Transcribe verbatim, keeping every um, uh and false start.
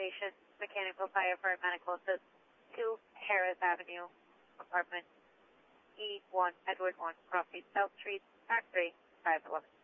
location, mechanical fire for medical assist, two Harris Avenue, apartment E one, Edward one, Crossy South Street, Act three, five eleven.